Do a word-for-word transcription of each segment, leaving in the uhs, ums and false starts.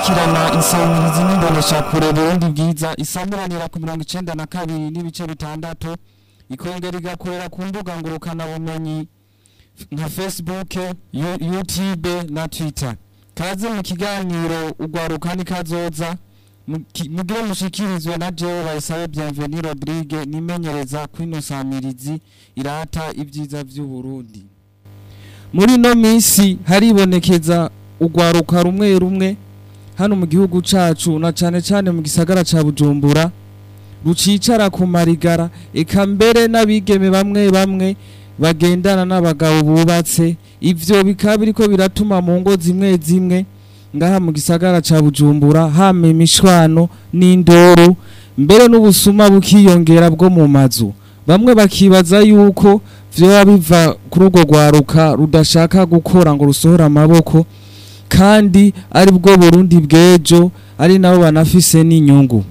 gukurikirana insamirizi n'imbonesha kure Burundi bwiza isamuranira ku mirongo icenda na kabiri n'ibice bitandatu ikongera igakorera ku mbuga ngurukana bumenyi nka Facebook, YouTube na Twitter. Kaze mu kiganiro ugwaruka ni kazoza mugire mushikirizwe na jewe Bayisabe Bienvenue Rodrigue nimenyereza kwino samirizi irata ibyiza by'u Burundi. Muri no misi haribonekeza ugwaruka rumwe rumwe hano mu gihugu cacu na cane cane mu gisagara ca Bujumbura rucicara ku marigara eka mbere n'abigeme bamwe bamwe bagendana n'abagabo bubatse. Ivyo bikaba biriko biratuma mu ngo zimwe zimwe ngaha mu gisagara ca Bujumbura hame imishwano n'indoro mbere n'ubusuma bukiyongera bwo mu mazu. Bamwe bakibaza yuko vyoba biva kuri urwo rwaruka rudashaka gukora ngo rusohora amaboko kandi ari bwo Burundi bwejo ari nabo banafise n'inyungu.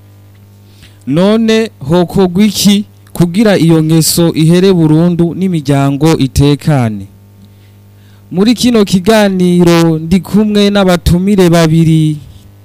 None hokogwa iki kugira iyo ngeso ihere burundu n'imiryango itekane? Muri kino kiganiro ndi kumwe n'abatumire babiri.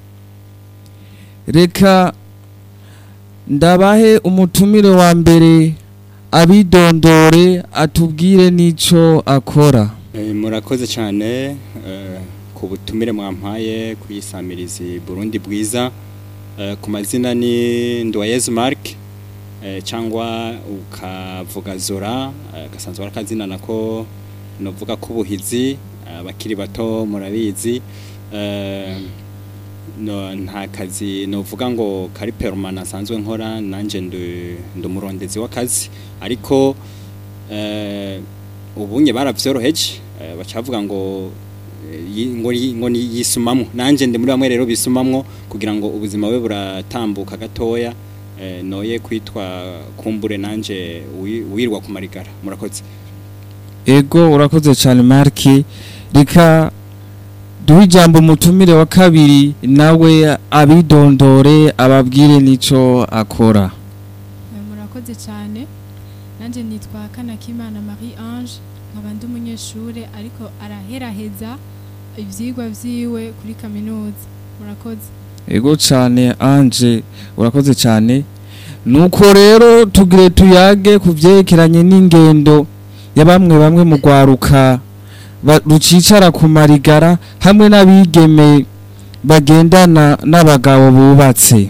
Reka ndabahe umutumire wa mbere abidondore atubwire nico akora. E, murakoze cyane e, ku butumire mwampaye kuyisamirizi Burundi bwiza. E, ku mazina ni Ndoyez Mark e, cyangwa ukavuga Zora e, gasanzwe arakazina nako novuga ko ubuhizi abakiri bato murabizi e, no nta kazi novuga ngo kari permanent asanzwe nkora nanje ndumurondezi w'akazi ariko eh ubunye baravyoroheje e, bacavuga ngo ngo ngo yisumamwo nanje ndi muri bamwe rero bisumamwo kugira ngo ubuzima we buratambuka gatoya e, noye kwitwa kumbure nanje wirwa ku marigara. Murakoze. Ego urakoze cyane Marki. Rika duhe jambo mutumire wa kabiri nawe abidondore ababwire nico akora. Murakoze cyane. Nanje nitwa Kanakimana Marie Ange nkaba ndi umunyeshure ariko araheraheza ivyigwa vyiwe kuri kaminuza. Murakoze. Ego cyane Ange urakoze cyane. Nuko rero tugire tuyage kuvyerekeranye n'ingendo ya bamwe bamwe mu gwaruka rucicara ku marigara hamwe n'abigeme bagendana n'abagabo bubatse.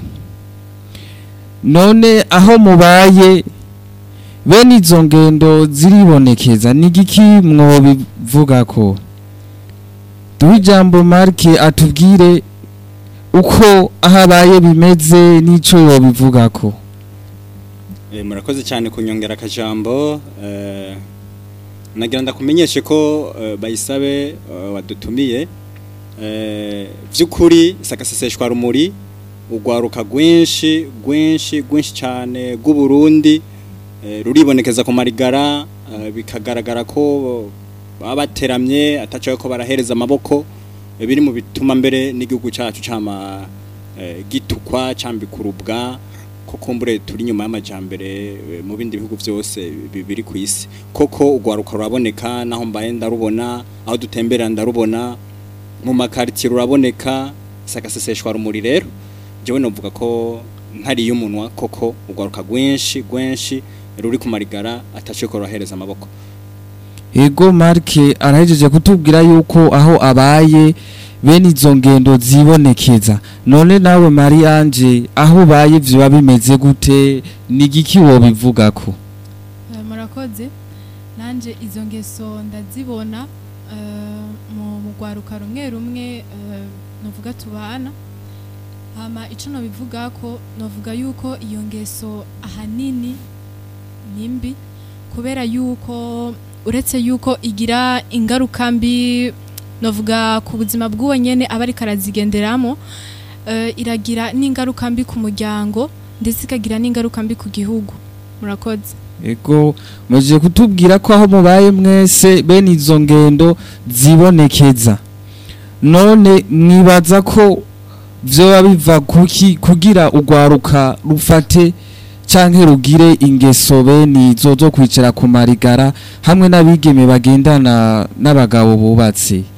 None aho mubaye bene izo ngendo ziribonekeza nigiki mwobivuga ko? Duhe jambo Marke atubwire uko ahabaye bimeze nico yobivuga ko. E, murakoze cyane kunyongera akajambo e, nagira ndakumenyeshe ko uh, Bayisabe uh, wadutumiye eh vyukuri sakaseseshwa rumuri ugwaruka gwinshi gwinshi gwinshi cyane gu Burundi eh, ruribonekeza ku marigara uh, bikagaragara ko babateramye atacaye ko barahereza amaboko e, biri mu bituma mbere n'igihugu cyacu cama eh, gitukwa cambikurubwa koko mbure turi nyuma y'amajambere mu bindi bihugu byose bibiri ku isi. Koko ugwaruka ruraboneka naho mbaye ndarubona aho dutembera ndarubona mu makartier ruraboneka sakaseseshwa rumuri. Rero jewe novuga ko ntari y'umunwa koko ugwaruka gwinshi gwinshi ruri ku marigara ataciye ko rohereza amaboko. Ego Marke arahejeje kutubwira yuko aho abaye bene izo ngendo zibonekeza. None nawe Marie Ange aho baye vyo bimeze gute nigiki wo bivuga ko? Uh, murakoze. Nanje izo ngeso ndazibona uh, mu mugwaruka rumwe rumwe uh, novuga tubana. Hama ico no bivuga ko novuga yuko iyo ngeso ahanini nimbi kubera yuko uretse yuko igira ingaruka mbi novuga ku buzima bw'uwo nyene abari karazigenderamo uh, iragira n'ingaruka mbi ku muryango ndetse ikagira n'ingaruka mbi ku gihugu. Murakoze. Ego muje kutubwira ko aho mubaye mwese bene izo ngendo zibonekeza. None mwibaza ko vyoba biva kuki kugira ugwaruka rufate canke rugire ingeso bene izo zo kwicara ku marigara hamwe n'abigeme bagendana n'abagabo bubatse?